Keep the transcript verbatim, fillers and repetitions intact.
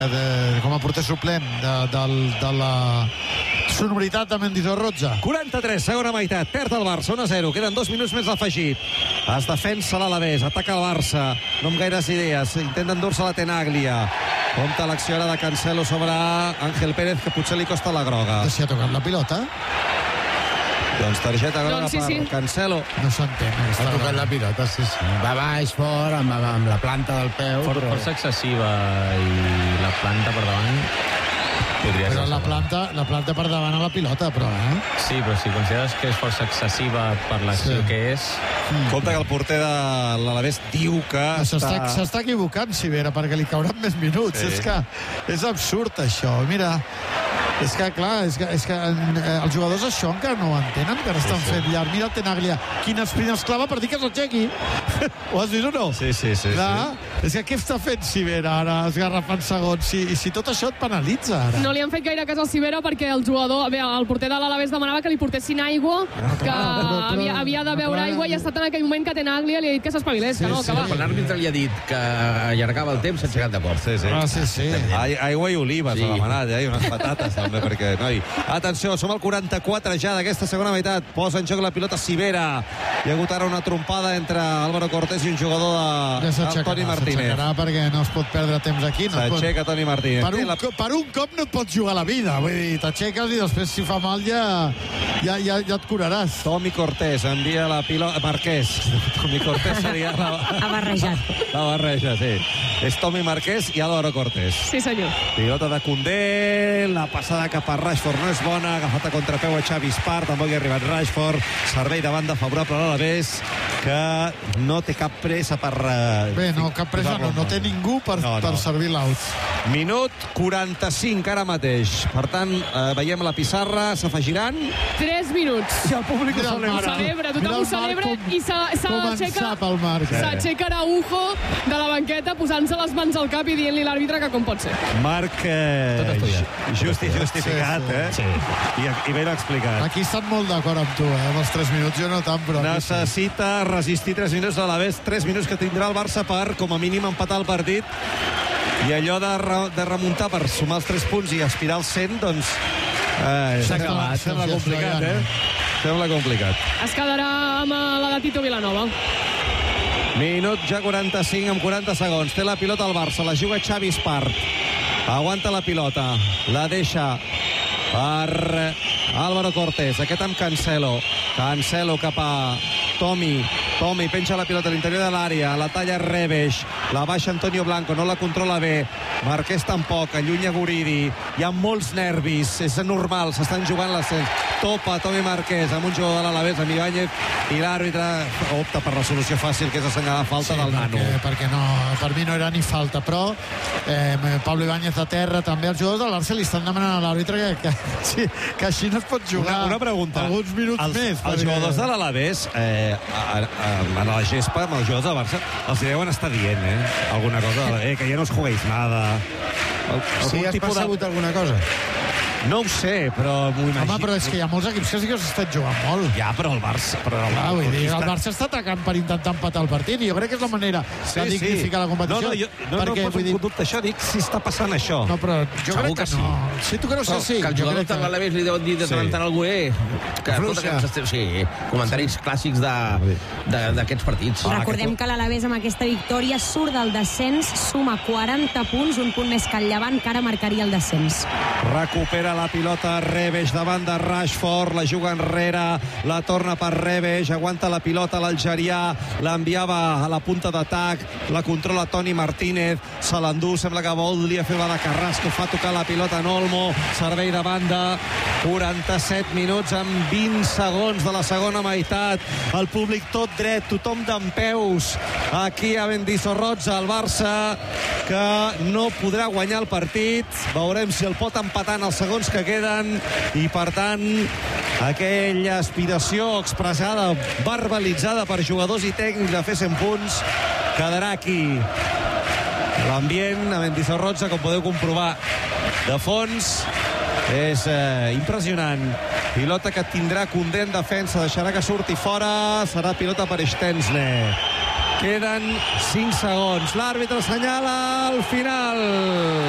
De, com a porter suplent de, de, de la sonoritat de Mendizorroza. quaranta-tres, segona meitat, perd el Barça, un a zero, queden dos minuts més d'afegit. Es defensa l'Alavés, ataca el Barça, no amb gaires idees, intenta endur-se la Tenaglia. Compte l'acció ara de Cancelo sobre Ángel Pérez, que potser li costa la groga. Si ha tocat la pilota. Doncs targeta groga doncs sí, sí. per Cancelo. No s'entén. Ha tocat la pilota, sí, sí. Va baix, fort, amb, amb la planta del peu. For, però... Força excessiva i la planta per davant podria Però ser la planta, la planta per davant a la pilota, però, eh? Sí, però si consideres que és força excessiva per l'acció Sí. que és... Compte que el porter de l'Alavés diu que S'està està... s'està equivocant, Sivera, perquè li cauran més minuts. Sí. És que és absurd, això. Mira, és que, clar, és que, és que eh, els jugadors això encara no ho entenen, que ara estan Sí, sí. fent llarg. Mira el Tenaglia, quina espina es clava per dir que s'aixequi. Ho has vist o no? Sí, sí, sí. Clar, és que què està fent Sivera ara, esgarrafant segons? I, i si tot això et penalitza, ara. No li han fet gaire cas al Sivera perquè el jugador, bé, el porter de l'Alavés demanava que li portessin aigua, que però- però- havia, havia de beure però- aigua i ha estat en aquell moment que Tenaglia li ha dit que s'espavilés, Sí, que no, sí. que va. Quan l'àrbitre li ha dit que allargava el temps, s'ha aixecat de cop. Sí, sí. Ah, sí, sí. Ai, aigua i olives, Sí. sí. A demanat, eh? I unes patates, també, perquè, noi... Atenció, som al quaranta-quatre ja d'aquesta segona meitat. Posa en joc la pilota Sivera. Hi ha hagut ara una trompada entre Álvaro Cortés i un jugador de Ja el Toni s'aixecarà, Martínez. s'aixecarà perquè no es pot perdre temps aquí. No es pot... S'aixeca Toni Martínez. Per un, La... cop, per un cop no et pots jugar la vida. Vull dir, t'aixeques i després si fa mal ja, ja, ja, ja et curaràs. Tomi Cortés envia la pilota... Marquès. Tomi Cortés seria la... Ha barrejat. La barreja, sí. És Tomi Marquès i Álvaro Cortés. Sí, senyor. Pilota de Koundé, la passada cap a Rashford no és bona, agafat a contrapeu a Xavi Espart, tampoc hi ha arribat Rashford, servei de banda favorable a l'Alavés, que no té cap pressa per... Eh, Bé, no, cap pressa no, no té ningú per, No, no. per servir l'out. Minut quaranta-cinc ara mateix. Per tant, eh, veiem la pissarra, s'afegiran. Tres minuts. I el públic Ho celebra, tothom ho celebra i s'aixeca sap el Marc. s'aixeca Araujo de la banqueta posant-se les mans al cap i dient-li a l'àrbitre que com pot ser. Marc eh, Tot estudiat. justi, justificat, Sí, sí. eh? Sí. I, I ben explicat. Aquí estan molt d'acord amb tu, eh? Amb els tres minuts, jo no tant, però... aquí sí. Necessita resistir tres minuts a l'Alavés, tres minuts que tindrà el Barça per, com a mínim, empatar el partit. I allò de, re, de remuntar per sumar els tres punts i aspirar als cent, doncs... Eh, S'ha sembla, acabat, sembla ja complicat, està, ja. eh? Sembla complicat. Es quedarà amb la de Tito Vilanova. Minut ja quaranta-cinc amb quaranta segons. Té la pilota al Barça, la juga Xavi Espart. Aguanta la pilota, la deixa per Álvaro Cortés. Aquest amb Cancelo. Cancelo cap a Tomi. Tomi penja la pilota a l'interior de l'àrea. La talla Rebesh. La baixa Antonio Blanco. No la controla bé. Marquès tampoc. Allunya Guridi. Hi ha molts nervis. És normal. S'estan jugant l'ascens. Topa Tomi Marquès amb un jugador de l'Alavés, amb Ibáñez, i l'àrbitre opta per la solució fàcil, que és assenyalar falta Sí, del nano. perquè, perquè no, per mi no era ni falta, però eh, Pablo Ibáñez a terra, també els jugadors del Barça li estan demanant a l'àrbitre que, que, sí, que així no es pot jugar Una, una pregunta. alguns minuts els, més. Els perquè- jugadors de l'Alavés, eh, a, a, a la gespa, amb els jugadors del Barça, els deuen estar dient, eh? Alguna cosa, eh, que ja no us juguéis nada. El, Sí, has percebut alguna cosa? No ho sé, però m'ho imagino. Home, però és que hi ha molts equips que sí que s'estan jugant molt. Ja, però el Barça... Però el, Clar, vull dir, el Barça està atacant per intentar empatar el partit i jo crec que és la manera de dignificar la competició. No, no, jo, no, perquè, no vull poso dir, en dubte això, dic si està passant això. no, però jo Segur crec que, que sí. no. Si tu creus que sí, que els jo jugadors crec de l'Alavés li deuen dir de Sí. tant en tant algú, eh? Que Fluixa. tot aquest, sí, comentaris clàssics de- de- d'aquests partits. Ah, Recordem que l'Alavés amb aquesta victòria surt del descens, suma quaranta punts, un punt més que el Llevant, que ara marcaria el descens. Recupera la pilota Rebesh davant de Rashford, la juga enrere, la torna per Rebesh, aguanta la pilota l'algerià, l'enviava a la punta d'atac, la controla Toni Martínez, se l'endú, sembla que volia fer la de Carrasco, fa tocar la pilota en Olmo, servei de banda, quaranta-set minuts amb vint segons de la segona meitat, el públic tot dret, tothom dempeus, aquí a Mendizorroza, el Barça, que no podrà guanyar el partit, veurem si el pot empatar en els segons que queden, i per tant aquella aspiració expressada, verbalitzada per jugadors i tècnics de fer cent punts, quedarà aquí. L'ambient a Mendizorroza, com podeu comprovar de fons, és eh, impressionant. Pilota que tindrà Koundé en defensa, deixarà que surti fora, serà pilota per Stensne. Queden cinc segons, l'àrbitre assenyala el final.